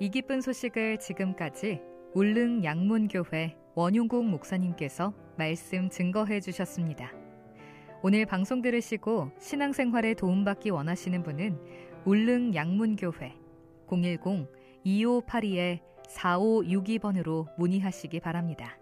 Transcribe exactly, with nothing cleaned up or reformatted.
이 기쁜 소식을 지금까지 울릉 양문교회 원용국 목사님께서 말씀 증거해 주셨습니다. 오늘 방송 들으시고 신앙생활에 도움받기 원하시는 분은 울릉 양문교회 공일공 이오팔이 사오육이 번으로 문의하시기 바랍니다.